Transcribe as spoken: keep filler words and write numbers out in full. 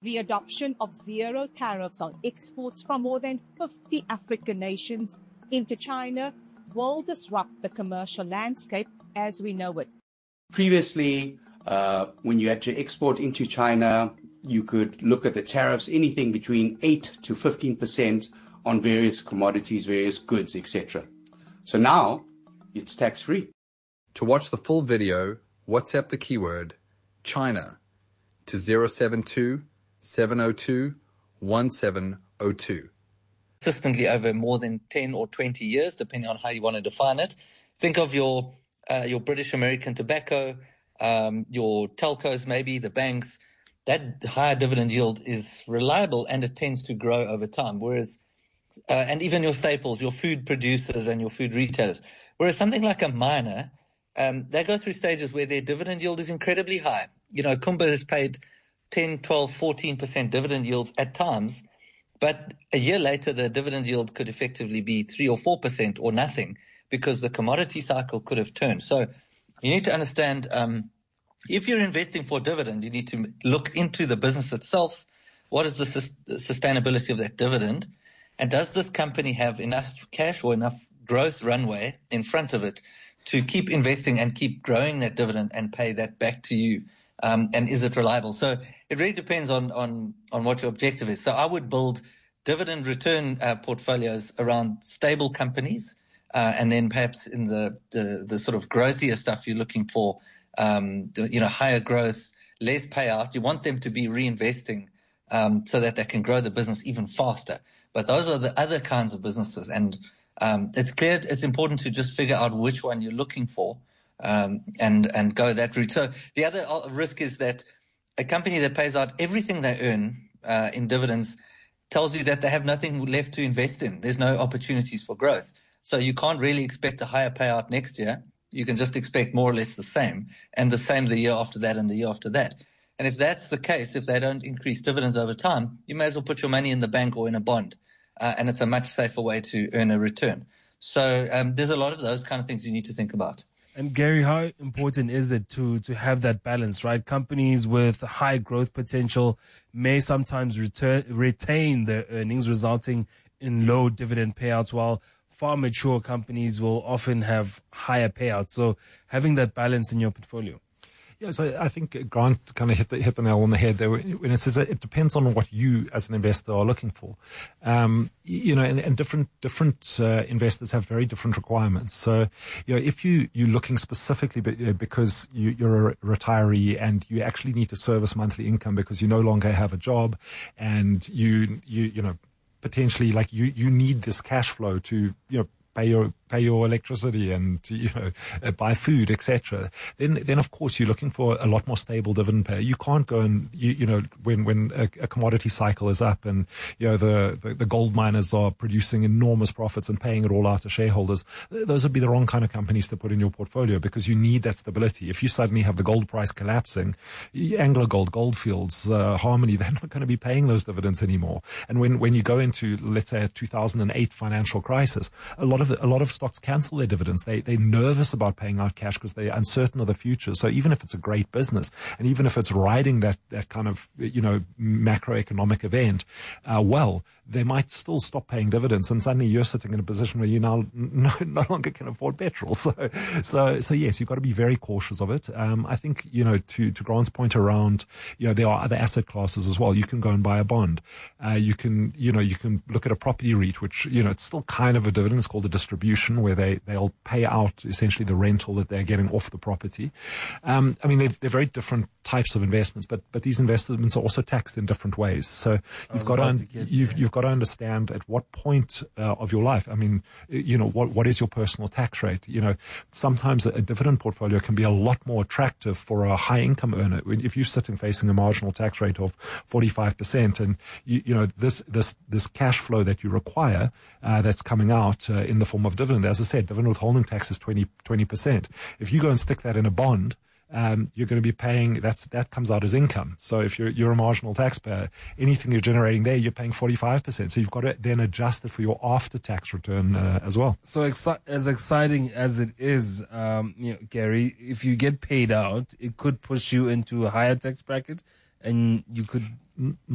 The adoption of zero tariffs on exports from more than fifty African nations into China will disrupt the commercial landscape as we know it. Previously, uh, when you had to export into China, you could look at the tariffs, anything between eight to fifteen percent on various commodities, various goods, et cetera. So now it's tax-free. To watch the full video, WhatsApp the keyword China to zero seven two, seven zero two, one seven zero two. Consistently over more than ten or twenty years, depending on how you want to define it. Think of your uh, your British American tobacco, um, your telcos, maybe the banks. That higher dividend yield is reliable and it tends to grow over time. Whereas, uh, and even your staples, your food producers and your food retailers. Whereas something like a miner, um, they go through stages where their dividend yield is incredibly high. You know, Kumba has paid ten, twelve, fourteen percent dividend yields at times. But a year later, the dividend yield could effectively be three or four percent or nothing because the commodity cycle could have turned. So you need to understand, um, if you're investing for dividend, you need to look into the business itself. What is the, sus- the sustainability of that dividend? And does this company have enough cash or enough growth runway in front of it to keep investing and keep growing that dividend and pay that back to you? Um, and is it reliable? So it really depends on, on, on what your objective is. So I would build dividend return uh, portfolios around stable companies, uh, and then perhaps in the, the, the sort of growthier stuff you're looking for, um, the, you know, higher growth, less payout. You want them to be reinvesting um, so that they can grow the business even faster. But those are the other kinds of businesses. And um, it's clear it's important to just figure out which one you're looking for. Um, and, and go that route. So the other risk is that a company that pays out everything they earn uh, in dividends tells you that they have nothing left to invest in. There's no opportunities for growth. So you can't really expect a higher payout next year. You can just expect more or less the same, and the same the year after that and the year after that. And if that's the case, if they don't increase dividends over time, you may as well put your money in the bank or in a bond, uh, and it's a much safer way to earn a return. So um, there's a lot of those kind of things you need to think about. And Gary, how important is it to, to have that balance, right? Companies with high growth potential may sometimes return, retain their earnings, resulting in low dividend payouts, while far mature companies will often have higher payouts. So having that balance in your portfolio. Yeah, so I think Grant kind of hit the, hit the nail on the head there when it says that it depends on what you as an investor are looking for. Um, you know, and, and different, different, uh, investors have very different requirements. So, you know, if you, you're looking specifically because you, you're a retiree and you actually need to service monthly income because you no longer have a job and you, you, you know, potentially like you, you need this cash flow to, you know, pay your pay your electricity and, you know, uh, buy food, et cetera. Then, then of course you're looking for a lot more stable dividend pay. You can't go and, you, you know, when, when a, a commodity cycle is up and, you know, the, the, the gold miners are producing enormous profits and paying it all out to shareholders, those would be the wrong kind of companies to put in your portfolio because you need that stability. If you suddenly have the gold price collapsing, Anglo Gold, Goldfields, uh, Harmony, they're not going to be paying those dividends anymore. And when, when you go into, let's say, a two thousand eight financial crisis, a lot of, a lot of stocks cancel their dividends. They, they're nervous about paying out cash because they're uncertain of the future. So even if it's a great business and even if it's riding that, that kind of, you know, macroeconomic event, uh, well, they might still stop paying dividends and suddenly you're sitting in a position where you now no, no longer can afford petrol. So, so, so yes, you've got to be very cautious of it. Um, I think, you know, to, to Grant's point around, you know, there are other asset classes as well. You can go and buy a bond. Uh, you can, you know, you can look at a property REIT, which, you know, it's still kind of a dividend. It's called a distribution where they, they'll pay out essentially the rental that they're getting off the property. Um, I mean, they're, they're very different types of investments, but, but these investments are also taxed in different ways. So you've got to, un- to you've, you've got to understand at what point uh, of your life, I mean, you know, what, what is your personal tax rate? You know, sometimes a, a dividend portfolio can be a lot more attractive for a high income earner. If you're sitting facing a marginal tax rate of forty-five percent and you, you know, this, this, this cash flow that you require, uh, that's coming out uh, in the form of dividend. As I said, dividend withholding tax is twenty, twenty percent. If you go and stick that in a bond, Um, you're going to be paying, that's, that comes out as income. So if you're, you're a marginal taxpayer, anything you're generating there, you're paying forty-five percent. So you've got to then adjust it for your after tax return, uh, as well. So exci- as exciting as it is, um, you know, Gary, if you get paid out, it could push you into a higher tax bracket and you could